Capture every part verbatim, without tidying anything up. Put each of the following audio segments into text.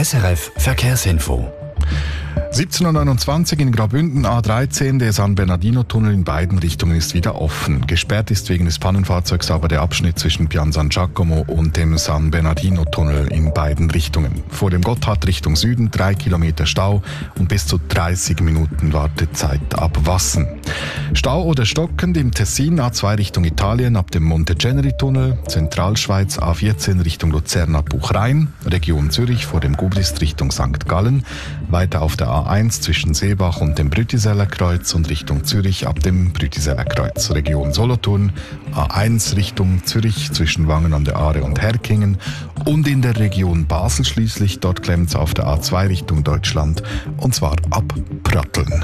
S R F Verkehrsinfo. siebzehn Uhr neunundzwanzig in Graubünden A dreizehn, der San Bernardino-Tunnel in beiden Richtungen ist wieder offen. Gesperrt ist wegen des Pannenfahrzeugs aber der Abschnitt zwischen Pian San Giacomo und dem San Bernardino-Tunnel in beiden Richtungen. Vor dem Gotthard Richtung Süden drei Kilometer Stau und bis zu dreißig Minuten Wartezeit ab Wassen. Stau oder stockend im Tessin A zwei Richtung Italien ab dem Monteceneri-Tunnel, Zentralschweiz A vierzehn Richtung Luzern ab Buchrhein, Region Zürich vor dem Gubrist Richtung Sankt Gallen, weiter auf der A eins zwischen Seebach und dem Brütiseller Kreuz und Richtung Zürich ab dem Brütiseller Kreuz, Region Solothurn, A eins Richtung Zürich zwischen Wangen an der Aare und Herkingen und in der Region Basel schließlich, dort klemmt es auf der A zwei Richtung Deutschland und zwar ab Pratteln.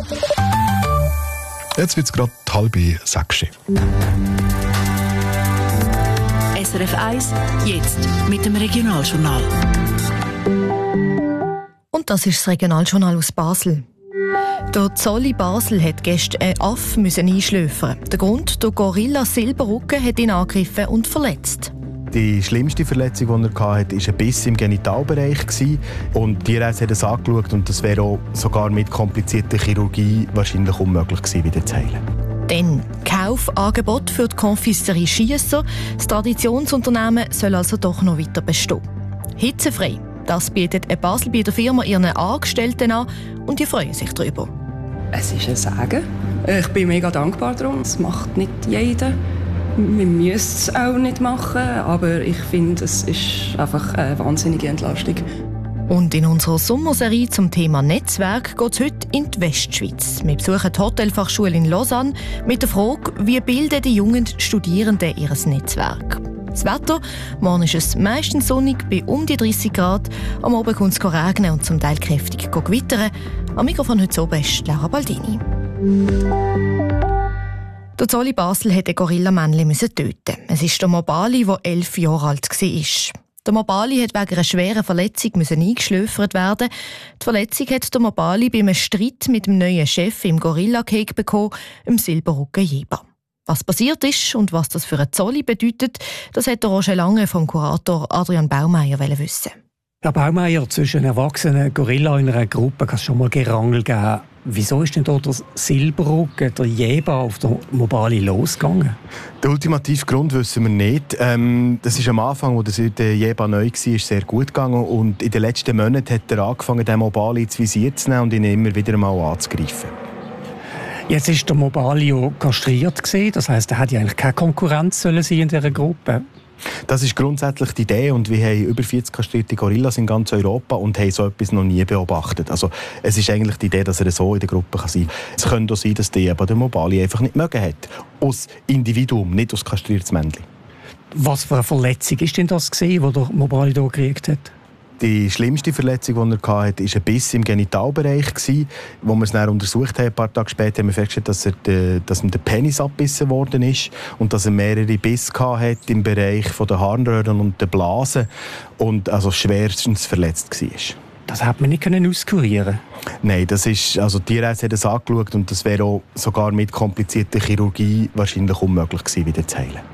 Jetzt wird es gerade halb sechs. S R F eins, jetzt mit dem Regionaljournal. Und das ist das Regionaljournal aus Basel. Der Zolli Basel hat gestern einen Aff einschläfern. Der Grund, der Gorilla Silberrücken hat ihn angegriffen und verletzt. Die schlimmste Verletzung, die er hatte, war ein Biss im Genitalbereich. Und die Tierärzte haben es angeschaut und das wäre auch sogar mit komplizierter Chirurgie wahrscheinlich unmöglich gewesen, wieder zu heilen. Dann Kaufangebot für die Konfiserie Schiesser. Das Traditionsunternehmen soll also doch noch weiter bestehen. Hitzefrei. Das bietet eine Baselbieter Firma ihren Angestellten an und die freuen sich darüber. Es ist ein Segen. Ich bin mega dankbar darum. Es macht nicht jeder. Man müsste es auch nicht machen, aber ich finde, es ist einfach eine wahnsinnige Entlastung. Und in unserer Sommerserie zum Thema Netzwerk geht es heute in die Westschweiz. Wir besuchen die Hotelfachschule in Lausanne mit der Frage, wie bilden die jungen Studierenden ihr Netzwerk? Das Wetter, morgen ist es meistens sonnig bei um die dreißig Grad. Am Abend kommt es regnen und zum Teil kräftig gewittern. Am Mikrofon heute oben ist Laura Baldini. Der Zolli Basel musste ein Gorillamännchen töten. Es ist der Mobali, der elf Jahre alt war. Der Mobali musste wegen einer schweren Verletzung eingeschläfert werden. Die Verletzung hat der Mobali bei einem Streit mit dem neuen Chef im Gorilla-Cake bekommen, dem Silberrücken Jeber. Was passiert ist und was das für einen Zolli bedeutet, das hat Roger Lange vom Kurator Adrian Baumeier wissen. Herr Baumeier, zwischen erwachsenen Gorilla in einer Gruppe kann es schon mal Gerangel geben. Wieso ist denn dort der Silberrücken, der Jeber, auf der Mobali losgegangen? Den ultimativen Grund wissen wir nicht. Ähm, das ist am Anfang, als der Jeber neu war, sehr gut gegangen. Und in den letzten Monaten hat er angefangen, den Mobali ins Visier zu nehmen und ihn immer wieder mal anzugreifen. Jetzt ist der Mobalio kastriert gewesen, das heisst, er hätte eigentlich keine Konkurrenz sollen sein in dieser Gruppe. Das ist grundsätzlich die Idee und wir haben über vierzig kastrierte Gorillas in ganz Europa und haben so etwas noch nie beobachtet. Also es ist eigentlich die Idee, dass er so in der Gruppe sein kann. Es könnte auch sein, dass der eben den Mobali einfach nicht mögen hat. Aus Individuum, nicht aus kastriertes Männchen. Was für eine Verletzung ist denn das gewesen, die der Mobali hier gekriegt hat? Die schlimmste Verletzung, die er hatte, war ein Biss im Genitalbereich. Als wir es dann untersucht haben, ein paar Tage später, haben wir festgestellt, dass, er de, dass ihm der Penis abgebissen worden ist und dass er mehrere Bisse hatte im Bereich der Harnröhren und der Blase und also schwerstens verletzt war. Das hat man nicht auskurieren. Nein, das ist, also die Tierärzte haben das angeschaut und das wäre auch sogar mit komplizierter Chirurgie wahrscheinlich unmöglich gewesen, wieder zu heilen.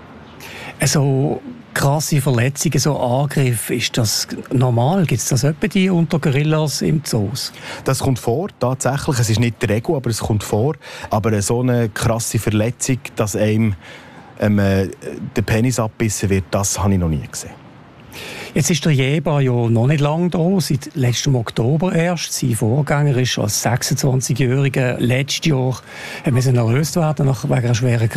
Also krasse Verletzungen, so Angriffe, ist das normal? Gibt es das etwa die unter Gorillas im Zoos? Das kommt vor, tatsächlich. Es ist nicht die Regel, aber es kommt vor. Aber so eine krasse Verletzung, dass einem ähm, äh, der Penis abgebissen wird, das habe ich noch nie gesehen. Jetzt ist der Jeber ja noch nicht lange da, seit letztem Oktober erst. Sein Vorgänger ist als sechsundzwanzigjähriger letztes Jahr erlöst werden nach wegen einer schweren